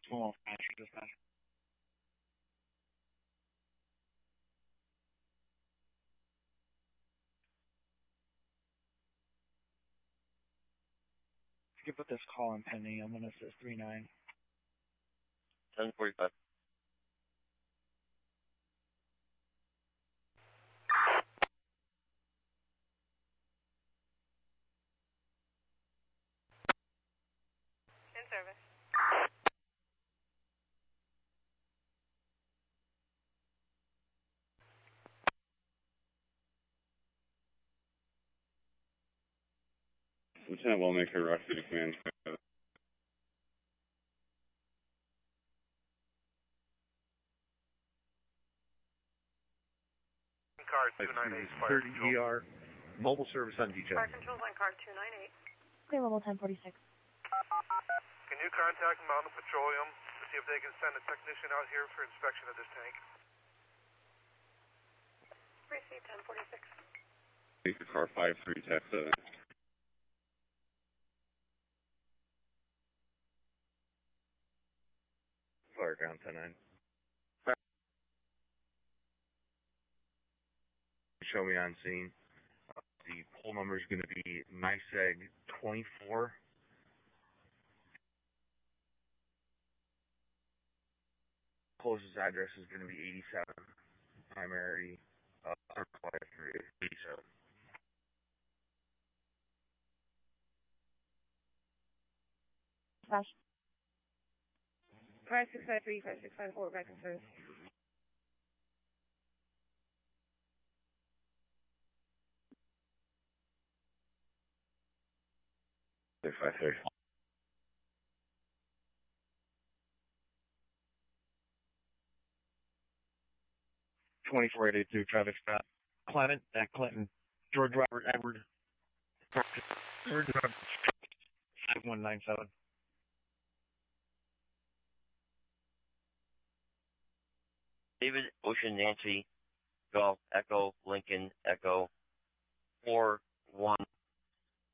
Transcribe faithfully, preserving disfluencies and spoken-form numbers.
Small Asher dispatch. You can put this call in pending. I'm going to assist three nine. ten forty-five. In service. Lieutenant Wellmaker, rush to the command. Car two nine eight, Fire thirty E R, mobile service on D J. Fire control on car two nine eight. Clear level ten forty-six. Can you contact Mountain Petroleum to see if they can send a technician out here for inspection of this tank? Receive ten forty-six. Baker car five three, tech seven. Fire ground ten nine. Show me on scene. Uh, the poll number is going to be NYSEG twenty-four. Closest address is going to be eighty-seven. Primary, uh, eighty-seven. Flash. five six five three, five six five four, back in service. six five three. twenty-four eighty-two traffic stop. Clement at Clinton. George Robert Edward. George Robert. five one nine seven. David Ocean Nancy Golf Echo Lincoln Echo four one